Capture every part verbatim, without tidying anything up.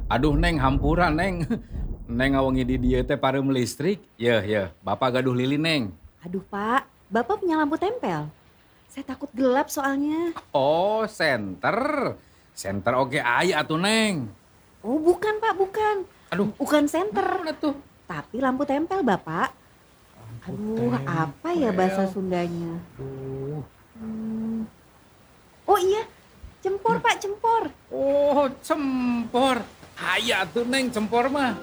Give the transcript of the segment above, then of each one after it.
Aduh Neng, hampura Neng. Neng ngawangi di dieu teh pareum listrik. Yeuh, yeuh, Bapak gaduh lilin Neng. Aduh Pak, Bapak punya lampu tempel? Saya takut gelap soalnya. Oh, senter. Senter oge aya atuh Neng. Oh bukan Pak, bukan. Aduh, Bukan senter, mana tuh? tapi lampu tempel Bapak. Aduh, apa ya bahasa Sundanya? Aduh. Hmm. Oh iya, cempor Pak, cempor. Oh, cempor. Aya tuh Neng, cempor mah.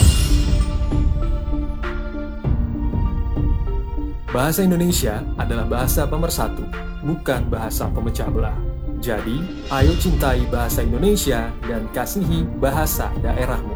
Bahasa Indonesia adalah bahasa pemersatu, bukan bahasa pemecah belah. Jadi, ayo cintai bahasa Indonesia dan kasihi bahasa daerahmu.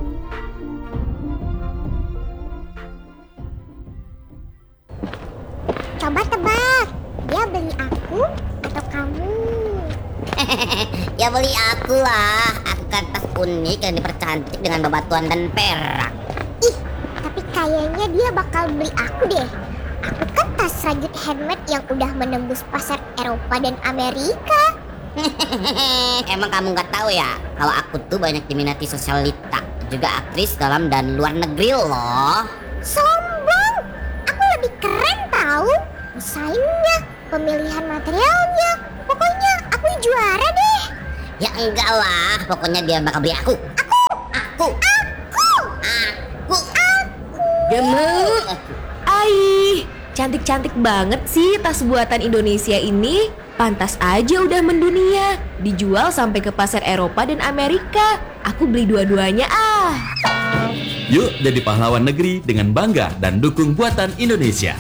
Coba tebak, dia beli aku atau kamu? Ya beli aku lah. Aku kan tas unik yang dipercantik dengan bebatuan dan perak. Ih, tapi kayaknya dia bakal beli aku deh. Aku kan tas rajut handmade yang udah menembus pasar Eropa dan Amerika. Emang kamu nggak tahu ya kalau aku tuh banyak diminati sosialita, juga aktris dalam dan luar negeri loh. Sombong, aku lebih keren tahu. Desainnya, pemilihan materialnya, pokoknya aku juara deh. Ya enggak lah, pokoknya dia bakal beli aku. Aku, aku, Aku, aku. aku. Gemuk. Ai, cantik-cantik banget sih tas buatan Indonesia ini. Pantas aja udah mendunia, dijual sampai ke pasar Eropa dan Amerika. Aku beli dua-duanya ah. Yuk jadi pahlawan negeri dengan bangga dan dukung buatan Indonesia.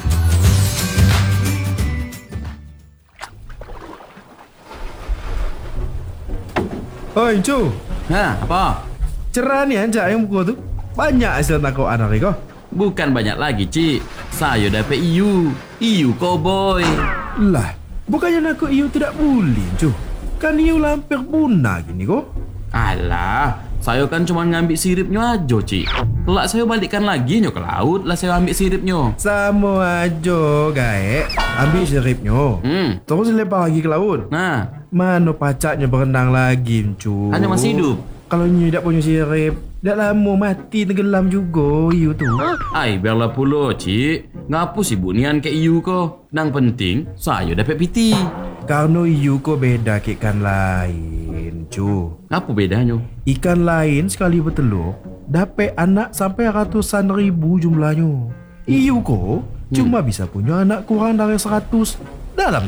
Oi, Cu. Nah, apa? Cerah nih anjak yang buku tuh. Banyak hasil tangkap anak kau. Bukan banyak lagi, Ci. Saya dapet iu. Iu cowboy. Lah, bukannya aku iu tidak boleh, Cu. Kan iu lampir punah gini kok. Alah, saya kan cuma ngambil siripnya aja, Ci. Kelak saya balikkan lagi nyo ke laut, lah saya ambil siripnya. Sama aja, gaek. Ambil siripnya. Hmm. Terus lempar lagi ke laut. Nah, Mana pacaknya berenang lagi, Cu? hanya masih hidup. Kalau nyu tidak punya sirip, dah lama mati tenggelam juga iu tu. Ai, biarlah pula, Ci. Ngapus ibu nian ke iu ko. Nang penting, saya dapat piti. Karena iu kok beda ke ikan lain, Cu. Apa bedanya? Ikan lain sekali bertelur dapat anak sampai ratusan ribu jumlahnya. Iu kok cuma bisa punya anak kurang dari seratus dalam